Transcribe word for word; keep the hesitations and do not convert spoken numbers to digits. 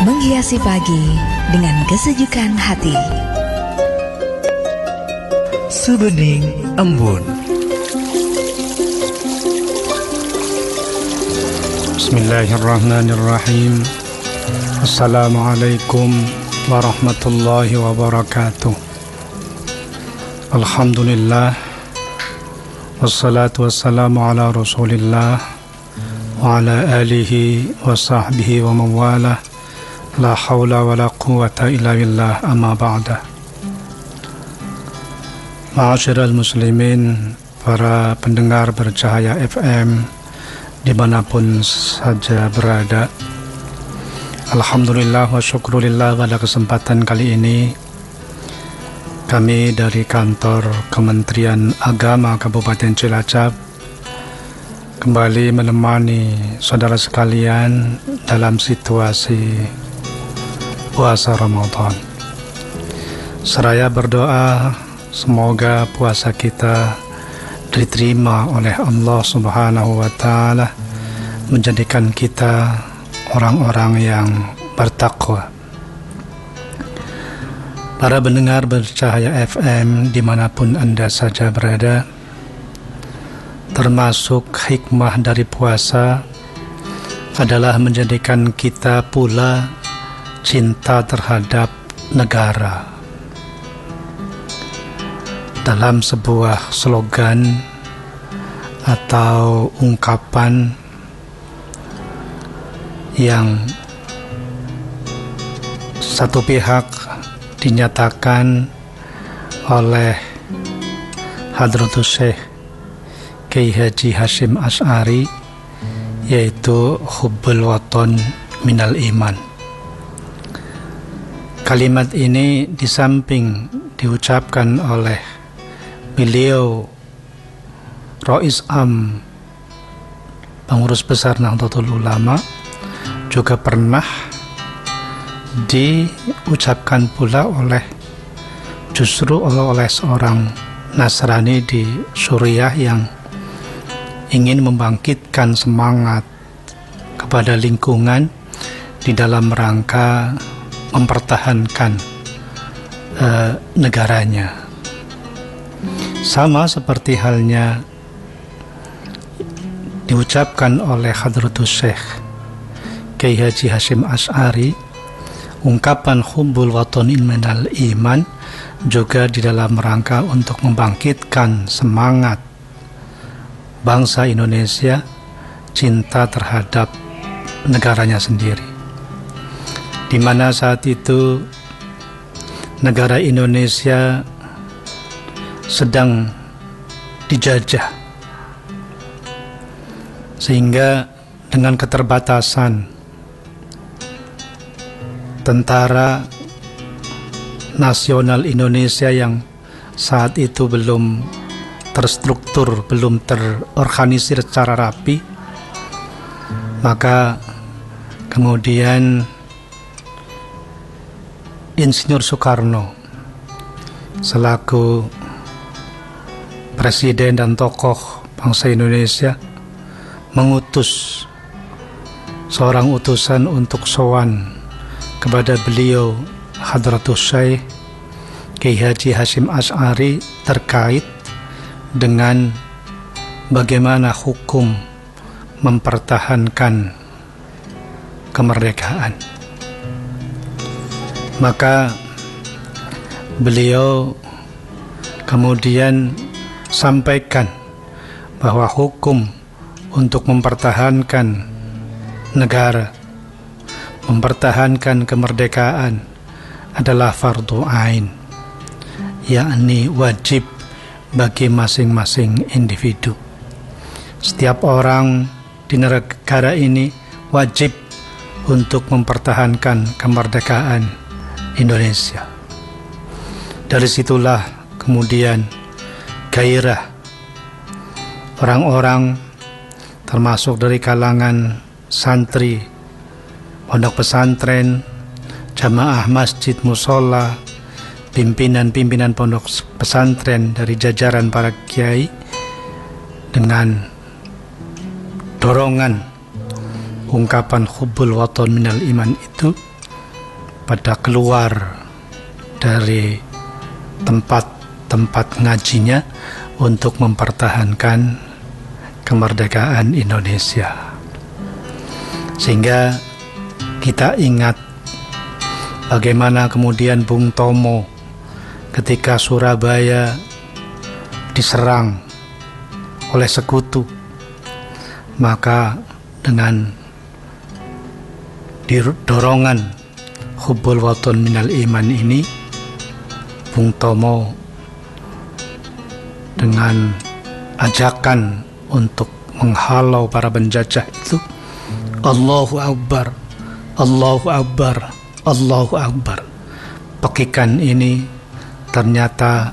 menghiasi pagi dengan kesejukan hati. Sebening Embun. Bismillahirrahmanirrahim. Assalamualaikum warahmatullahi wabarakatuh. Alhamdulillah, wassalatu wassalamu ala rasulillah wa ala alihi wa sahbihi wa mawalah. La hawla wa la quwata illa billah, amma ba'da. Ma'asyiral muslimin, para pendengar Bercahaya F M dimanapun saja berada, alhamdulillah wa syukrulillah, pada kesempatan kali ini kami dari kantor Kementerian Agama Kabupaten Cilacap kembali menemani saudara sekalian dalam situasi puasa Ramadan. Seraya berdoa semoga puasa kita diterima oleh Allah Subhanahu wa Ta'ala, menjadikan kita orang-orang yang bertakwa. Para pendengar Bercahaya F M dimanapun Anda saja berada, termasuk hikmah dari puasa adalah menjadikan kita pula cinta terhadap negara. Dalam sebuah slogan atau ungkapan yang satu pihak dinyatakan oleh Hadratus Syekh Kiai Haji Hasyim Asy'ari, yaitu hubbul waton minal iman. Kalimat ini di samping diucapkan oleh beliau Rais Am Pengurus Besar Nahdlatul Ulama, juga pernah diucapkan pula oleh justru oleh seorang Nasrani di Suriah yang ingin membangkitkan semangat kepada lingkungan di dalam rangka mempertahankan uh, negaranya. Sama seperti halnya diucapkan oleh Hadratus Syekh Kiai Haji Hasyim Asy'ari, ungkapan hubbul watonin minal iman juga di dalam rangka untuk membangkitkan semangat bangsa Indonesia cinta terhadap negaranya sendiri, di mana saat itu negara Indonesia sedang dijajah, sehingga dengan keterbatasan tentara nasional Indonesia yang saat itu belum terstruktur, belum terorganisir secara rapi, maka kemudian Insinyur Soekarno selaku presiden dan tokoh bangsa Indonesia mengutus seorang utusan untuk sowan kepada beliau Hadratus Syekh Kiai Haji Hasyim Asy'ari terkait dengan bagaimana hukum mempertahankan kemerdekaan. Maka beliau kemudian sampaikan bahwa hukum untuk mempertahankan negara, mempertahankan kemerdekaan adalah fardhu ain, yakni wajib bagi masing-masing individu. Setiap orang di negara ini wajib untuk mempertahankan kemerdekaan Indonesia. Dari situlah kemudian gairah orang-orang termasuk dari kalangan santri, pondok pesantren, jamaah masjid, musola, pimpinan-pimpinan pondok pesantren dari jajaran para kiai, dengan dorongan ungkapan hubbul waton minal iman itu pada keluar dari tempat-tempat ngajinya untuk mempertahankan kemerdekaan Indonesia. Sehingga kita ingat bagaimana kemudian Bung Tomo ketika Surabaya diserang oleh sekutu, maka dengan dorongan hubbul watun minal iman ini, Bung Tomo dengan ajakan untuk menghalau para penjajah itu, Allahu Akbar, Allahu Akbar, Allahu Akbar. Pekikan ini ternyata